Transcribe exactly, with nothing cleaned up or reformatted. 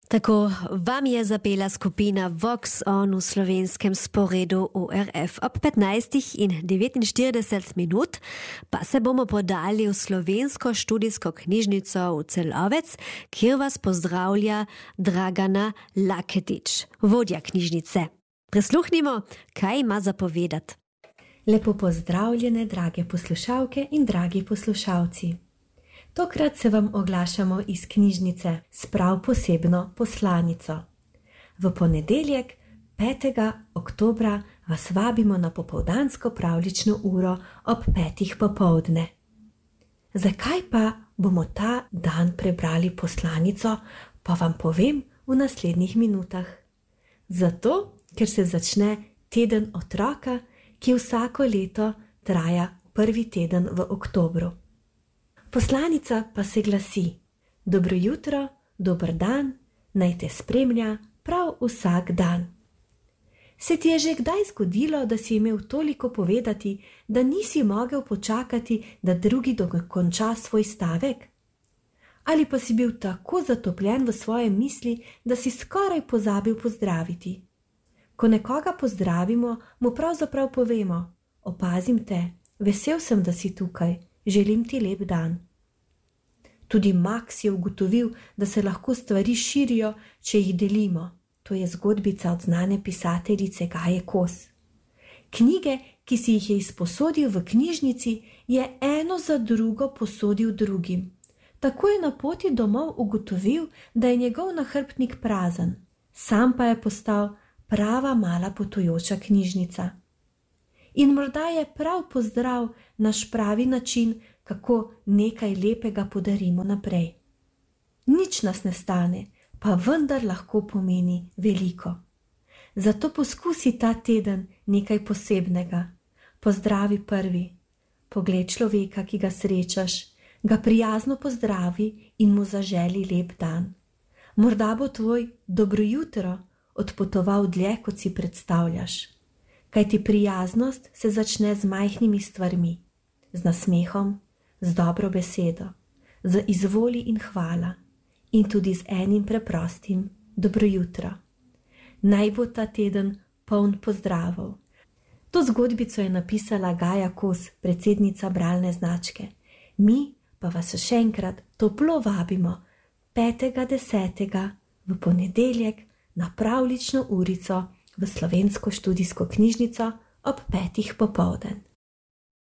Tako vam je zapela skupina Vox On v slovenskem sporedu O R F. Ob petnajstih in devetinštirideset minut pa se bomo podali v slovensko študijsko knjižnico v Celovec, kjer vas pozdravlja Dragana Laketić, vodja knjižnice. Prisluhnimo, kaj ima za povedati. Lepo pozdravljene, drage poslušalke in dragi poslušalci. Tokrat se vam oglašamo iz knjižnice s prav posebno poslanico. V ponedeljek, petega oktobra, vas vabimo na popoldansko pravljično uro ob petih popoldne. Zakaj pa bomo ta dan prebrali poslanico, pa vam povem v naslednjih minutah. Zato, ker se začne teden otroka, ki vsako leto traja prvi teden v oktobru. Poslanica pa se glasi: dobro jutro, dober dan, naj te spremlja prav vsak dan. Se ti je že kdaj zgodilo, da si imel toliko povedati, da nisi mogel počakati, da drugi dokonča svoj stavek? Ali pa si bil tako zatopljen v svoje misli, da si skoraj pozabil pozdraviti? Ko nekoga pozdravimo, mu pravzaprav povemo: opazim te, vesel sem, da si tukaj. Želim ti lep dan. Tudi Max je ugotovil, da se lahko stvari širijo, če jih delimo. To je zgodbica od znane pisateljice Gaje Kos. Knjige, ki si jih je izposodil v knjižnici, je eno za drugo posodil drugim. Tako je na poti domov ugotovil, da je njegov nahrbtnik prazen. Sam pa je postal prava mala potujoča knjižnica. In morda je prav pozdrav naš pravi način, kako nekaj lepega podarimo naprej. Nič nas ne stane, pa vendar lahko pomeni veliko. Zato poskusi ta teden nekaj posebnega. Pozdravi prvi. Poglej človeka, ki ga srečaš, ga prijazno pozdravi in mu zaželi lep dan. Morda bo tvoj dobro jutro odpotoval dlje, kot si predstavljaš. Kajti prijaznost se začne z majhnimi stvarmi, z nasmehom, z dobro besedo, z izvoli in hvala in tudi z enim preprostim dobro jutro. Naj bo ta teden poln pozdravov. To zgodbico je napisala Gaja Kos, predsednica bralne značke. Mi pa vas še enkrat toplo vabimo petega desetega v ponedeljek na pravljično urico v slovensko študijsko knjižnico ob petih popoldan.